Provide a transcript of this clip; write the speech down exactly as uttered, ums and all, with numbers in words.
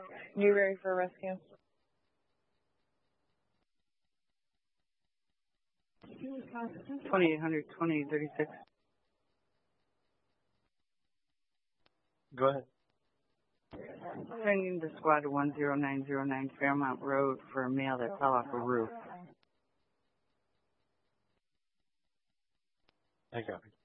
You ready for rescue? twenty-eight hundred, twenty-eight thirty-six. Go ahead. Sending the squad to one zero nine zero nine Fairmount Road for a male that fell off a roof. I got it.